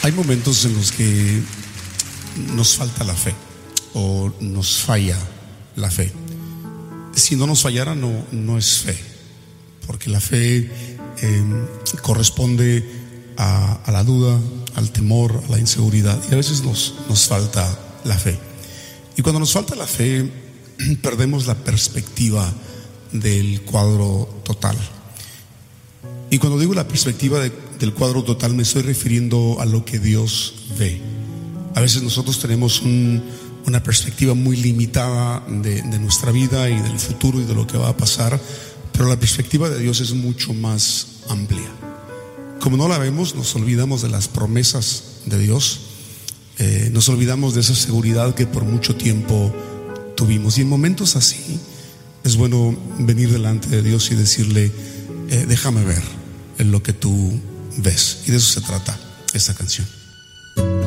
Hay momentos en los que nos falta la fe o nos falla la fe. Si no nos fallara, no es fe, porque la fe corresponde a la duda, al temor, a la inseguridad, y a veces nos falta la fe. Y cuando nos falta la fe, perdemos la perspectiva del cuadro total. Y cuando digo la perspectiva del cuadro total, me estoy refiriendo a lo que Dios ve. A veces nosotros tenemos una perspectiva muy limitada de nuestra vida y del futuro y de lo que va a pasar, pero la perspectiva de Dios es mucho más amplia. Como no la vemos, nos olvidamos de las promesas de Dios, nos olvidamos de esa seguridad que por mucho tiempo tuvimos. Y en momentos así es bueno venir delante de Dios y decirle: déjame ver en lo que tú ves. Y de eso se trata esta canción.